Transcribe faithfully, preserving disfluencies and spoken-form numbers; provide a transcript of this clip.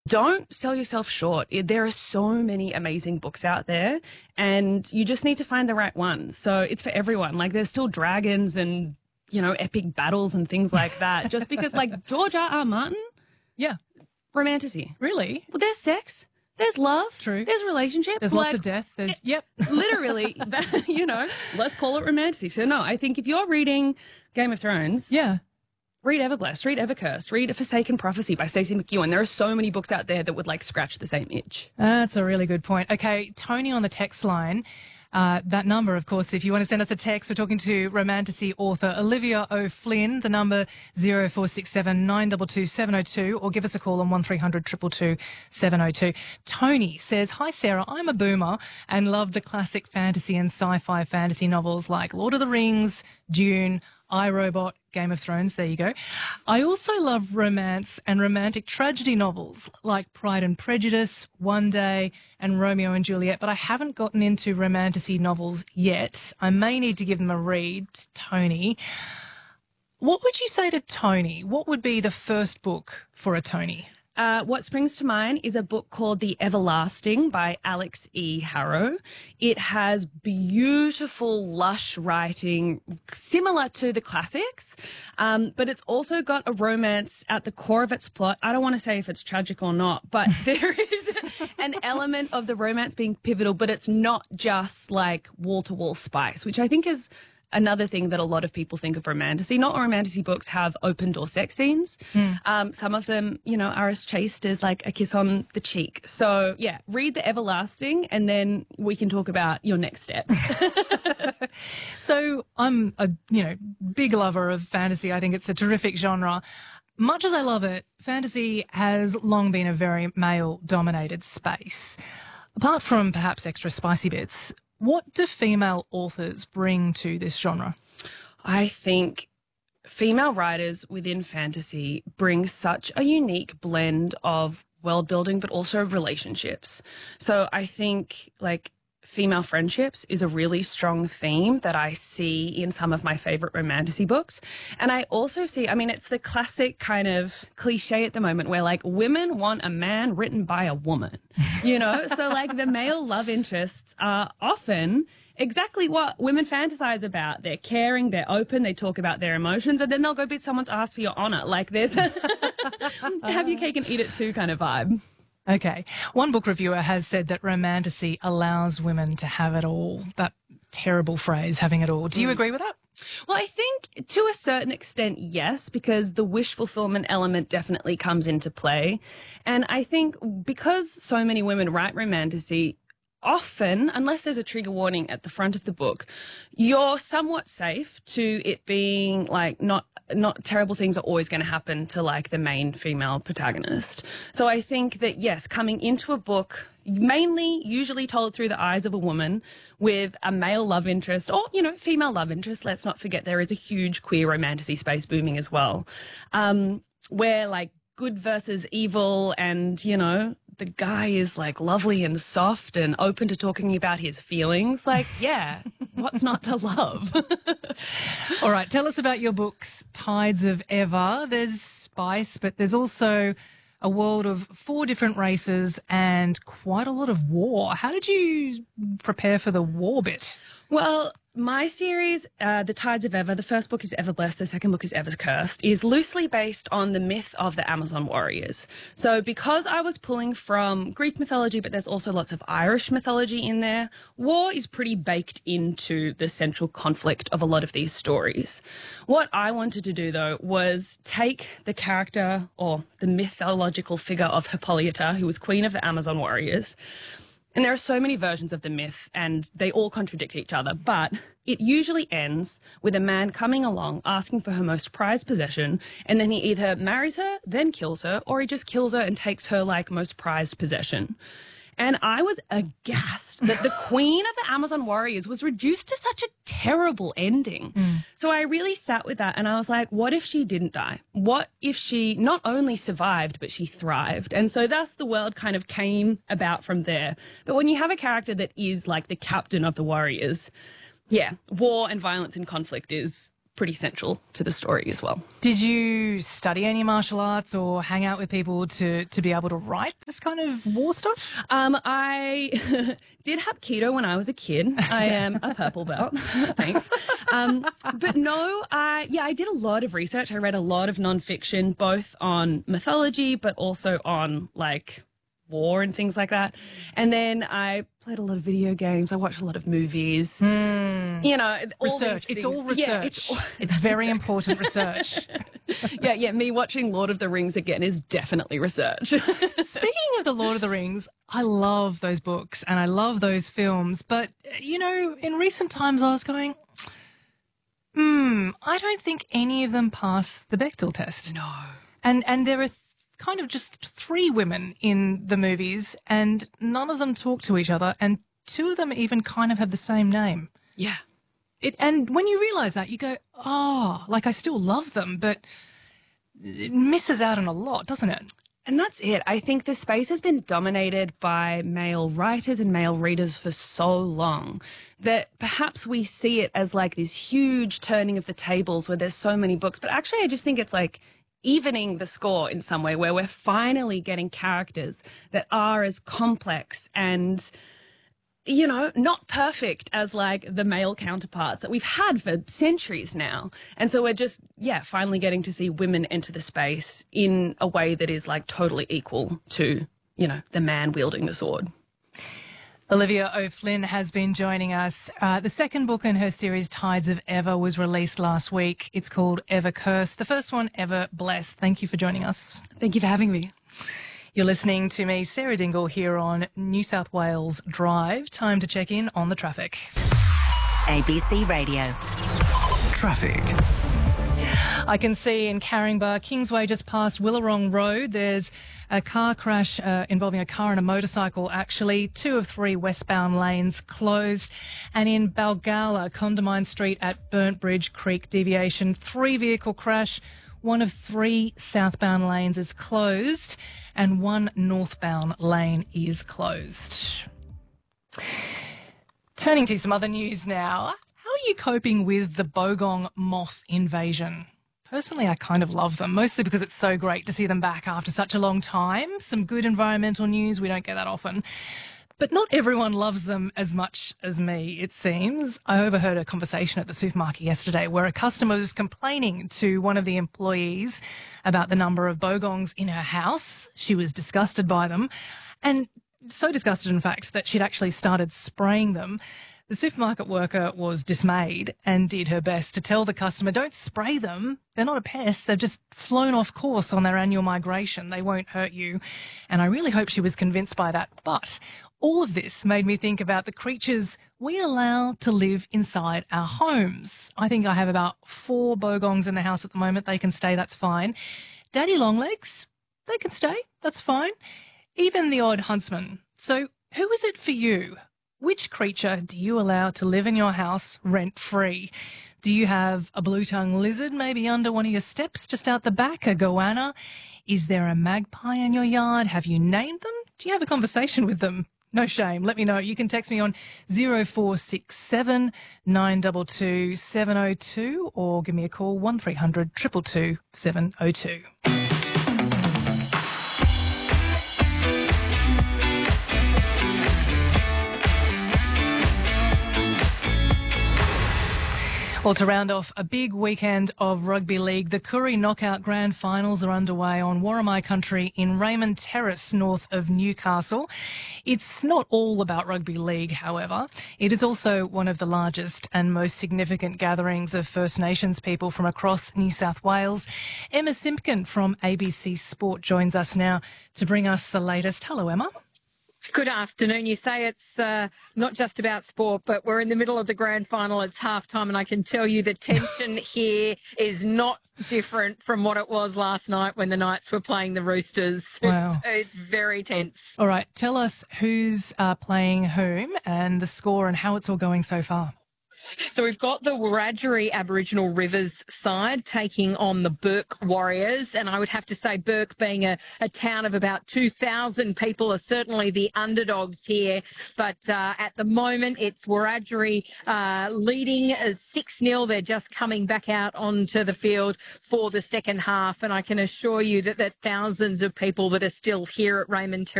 Don't sell yourself short. It- There are so many amazing books out there, and you just need to find the right one. So it's for everyone. Like, there's still dragons and, you know, epic battles and things like that. Just because, like, George R. R. Martin, Yeah. romantasy. Really? Well, there's sex, there's love, True. there's relationships. There's like, lots of death. There's, yep. literally, that, you know, let's call it romantasy. So, no, I think if you're reading Game of Thrones, Yeah. read Everblessed, read Evercursed, read A Forsaken Prophecy by Stacey McEwen. There are so many books out there that would, like, scratch the same itch. That's a really good point. Okay, Tony on the text line. Uh, that number, of course, if you want to send us a text, we're talking to romantasy author Olivia O'Flynn, the number zero four six seven nine two two seven zero two, or give us a call on one three hundred two two two seven zero two. Tony says, "Hi Sarah, I'm a boomer and love the classic fantasy and sci-fi fantasy novels like Lord of the Rings, Dune, iRobot, Game of Thrones." There you go. "I also love romance and romantic tragedy novels like Pride and Prejudice, One Day, and Romeo and Juliet, but I haven't gotten into romantasy novels yet. I may need to give them a read." Tony, what would you say to Tony? What would be the first book for a Tony? Uh, what springs to mind is a book called The Everlasting by Alex E. Harrow. It has beautiful, lush writing, similar to the classics, um, but it's also got a romance at the core of its plot. I don't want to say if it's tragic or not, but there is an element of the romance being pivotal, but it's not just like wall-to-wall spice, which I think is another thing that a lot of people think of romantasy. Not all romantasy books have open door sex scenes. Mm. Um, some of them, you know, are as chaste as like a kiss on the cheek. So yeah, read The Everlasting and then we can talk about your next steps. So I'm a, you know, big lover of fantasy. I think it's a terrific genre. Much as I love it, fantasy has long been a very male-dominated space. Apart from perhaps extra spicy bits, what do female authors bring to this genre? I think female writers within fantasy bring such a unique blend of world building, but also relationships. So I think like female friendships is a really strong theme that I see in some of my favorite romantasy books. And I also see, I mean, it's the classic kind of cliche at the moment where like women want a man written by a woman, you know? So like the male love interests are often exactly what women fantasize about. They're caring, they're open, they talk about their emotions, and then they'll go beat someone's ass for your honor. Like there's a have your cake and eat it too kind of vibe. Okay. One book reviewer has said that romantasy allows women to have it all. That terrible phrase, having it all. Do you mm. agree with that? Well, I think to a certain extent, yes, because the wish fulfillment element definitely comes into play. And I think because so many women write romantasy, often, unless there's a trigger warning at the front of the book, you're somewhat safe to it being like not not terrible things are always going to happen to like the main female protagonist. So I think that, yes, coming into a book mainly usually told through the eyes of a woman with a male love interest or, you know, female love interest. Let's not forget there is a huge queer romantasy space booming as well, um, where like good versus evil and, you know, the guy is like lovely and soft and open to talking about his feelings. Like, yeah, what's not to love? All right, tell us about your books, Tides of Ever. There's spice, but there's also a world of four different races and quite a lot of war. How did you prepare for the war bit? Well, my series, uh, The Tides of Ever, the first book is Everblessed, the second book is Evercursed, is loosely based on the myth of the Amazon warriors. So because I was pulling from Greek mythology, but there's also lots of Irish mythology in there, war is pretty baked into the central conflict of a lot of these stories. What I wanted to do, though, was take the character or the mythological figure of Hippolyta, who was queen of the Amazon warriors. And there are so many versions of the myth and they all contradict each other, but it usually ends with a man coming along asking for her most prized possession, and then he either marries her, then kills her, or he just kills her and takes her like most prized possession. And I was aghast that the queen of the Amazon warriors was reduced to such a terrible ending. Mm. So I really sat with that and I was like, what if she didn't die? What if she not only survived, but she thrived? And so thus the world kind of came about from there. But when you have a character that is like the captain of the warriors, yeah, war and violence and conflict is pretty central to the story as well. Did you study any martial arts or hang out with people to, to be able to write this kind of war stuff? Um, I did have keto when I was a kid. I am a purple belt. Thanks. Um, but no, I, yeah, I did a lot of research. I read a lot of nonfiction, both on mythology, but also on like war and things like that. And then I played a lot of video games. I watched a lot of movies. Mm. You know, all research. these It's all things. research. Yeah, it's all, it's very exactly. important research. yeah, yeah. Me watching Lord of the Rings again is definitely research. Speaking of the Lord of the Rings, I love those books and I love those films. But, you know, in recent times I was going, hmm, I don't think any of them pass the Bechdel test. No. And, and there are th- kind of just three women in the movies and none of them talk to each other and two of them even kind of have the same name. Yeah. It, and when you realise that, you go, oh, like I still love them, but it misses out on a lot, doesn't it? And that's it. I think the space has been dominated by male writers and male readers for so long that perhaps we see it as like this huge turning of the tables where there's so many books. But actually, I just think it's like evening the score in some way where we're finally getting characters that are as complex and, you know, not perfect as like the male counterparts that we've had for centuries now. And so we're just, yeah, finally getting to see women enter the space in a way that is like totally equal to, you know, the man wielding the sword. Olivia O'Flynn has been joining us. Uh, the second book in her series, Tides of Ever, was released last week. It's called Ever Cursed. The first one, Ever Blessed. Thank you for joining us. Thank you for having me. You're listening to me, Sarah Dingle, here on New South Wales Drive. Time to check in on the traffic. A B C Radio. Traffic. I can see in Caringbah, Kingsway just past Willarong Road, there's a car crash uh, involving a car and a motorcycle, actually. Two of three westbound lanes closed. And in Balgala, Condamine Street at Burnt Bridge Creek deviation, three vehicle crash. One of three southbound lanes is closed and one northbound lane is closed. Turning to some other news now. How are you coping with the bogong moth invasion? Personally, I kind of love them, mostly because it's so great to see them back after such a long time. Some good environmental news. We don't get that often. But not everyone loves them as much as me, it seems. I overheard a conversation at the supermarket yesterday where a customer was complaining to one of the employees about the number of bogongs in her house. She was disgusted by them, and so disgusted, in fact, that she'd actually started spraying them. The supermarket worker was dismayed and did her best to tell the customer, don't spray them. They're not a pest. They've just flown off course on their annual migration. They won't hurt you. And I really hope she was convinced by that. But all of this made me think about the creatures we allow to live inside our homes. I think I have about four bogongs in the house at the moment. They can stay. That's fine. Daddy longlegs, they can stay. That's fine. Even the odd huntsman. So who is it for you? Which creature do you allow to live in your house rent-free? Do you have a blue-tongue lizard maybe under one of your steps just out the back, a goanna? Is there a magpie in your yard? Have you named them? Do you have a conversation with them? No shame. Let me know. You can text me on zero four six seven, nine two two, seven zero two or give me a call one three hundred, two two two, seven zero two. Well, to round off a big weekend of rugby league, the Koori Knockout Grand Finals are underway on Worimi country in Raymond Terrace, north of Newcastle. It's not all about rugby league, however. It is also one of the largest and most significant gatherings of First Nations people from across New South Wales. Emma Simpkin from A B C Sport joins us now to bring us the latest. Hello, Emma. Good afternoon. You say it's uh, not just about sport, but we're in the middle of the grand final. It's halftime, and I can tell you the tension here is not different from what it was last night when the Knights were playing the Roosters. Wow. It's, it's very tense. All right. Tell us who's uh, playing whom and the score and how it's all going so far. So we've got the Wiradjuri Aboriginal Rivers side taking on the Burke Warriors, and I would have to say Burke, being a, a town of about two thousand people, are certainly the underdogs here. But uh, at the moment, it's Wiradjuri uh, leading as six nil. They're just coming back out onto the field for the second half, and I can assure you that that thousands of people that are still here at Raymond Terrace